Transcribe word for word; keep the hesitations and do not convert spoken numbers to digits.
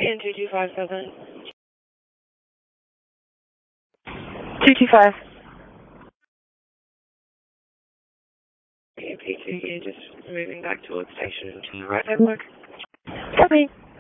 N two two five seven. two two five. Okay, P two, you're just moving back towards station to the right side mark. Copy.